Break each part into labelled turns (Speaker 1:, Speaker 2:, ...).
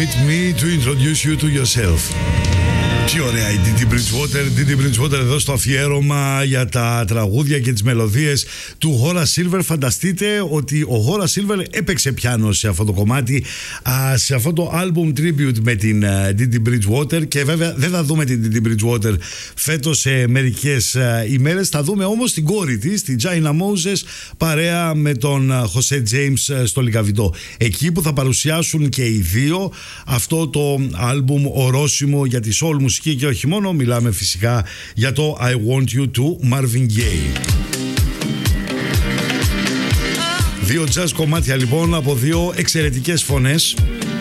Speaker 1: Permit me to introduce you to yourself. Τι ωραία η Didi Bridgewater εδώ στο αφιέρωμα για τα τραγούδια και τις μελωδίες του Horace Silver. Φανταστείτε ότι ο Horace Silver έπαιξε πιάνο σε αυτό το κομμάτι, σε αυτό το album tribute με την Didi Bridgewater, και βέβαια δεν θα δούμε την Didi Bridgewater φέτος σε μερικές ημέρες. Θα δούμε όμως την κόρη της, την China Moses, παρέα με τον Jose James στο Λικαβητό. Εκεί που θα παρουσιάσουν και οι δύο αυτό το album ορόσημο για τη soul μουσική και όχι μόνο. Μιλάμε φυσικά για το I Want You του Marvin Gaye. Δύο jazz κομμάτια λοιπόν από δύο εξαιρετικές φωνές.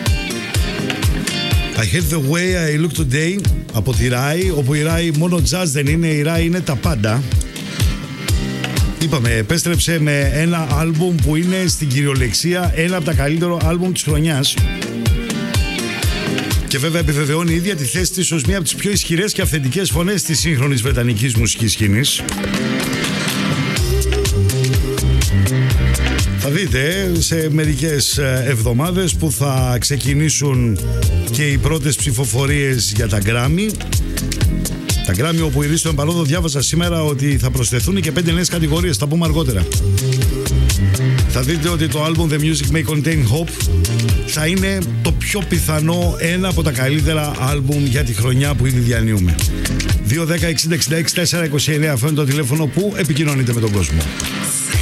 Speaker 1: I Hate The Way I Look Today από τη Rai, όπου η Rai μόνο jazz δεν είναι, η Rai είναι τα πάντα. Είπαμε, επέστρεψε με ένα άλμπουμ που είναι στην κυριολεξία ένα από τα καλύτερα άλμπουμ της χρονιάς. Και βέβαια επιβεβαιώνει η ίδια τη θέση της ως μία από τις πιο ισχυρές και αυθεντικές φωνές της σύγχρονης βρετανικής μουσικής σκηνής. Θα δείτε σε μερικές εβδομάδες που θα ξεκινήσουν και οι πρώτες ψηφοφορίες για τα Grammy. Τα Grammy, όπου η Ρίστο Εμπαλόδο διάβαζα σήμερα ότι θα προσθεθούν και 5 νέες κατηγορίες, θα πούμε αργότερα. Θα δείτε ότι το album The Music May Contain Hope θα είναι το πιο πιθανό ένα από τα καλύτερα άλμπουμ για τη χρονιά που ήδη διανύουμε. 2, 10, 60, 66, 4, 29, αυτό είναι το τηλέφωνο που επικοινωνείτε με τον κόσμο.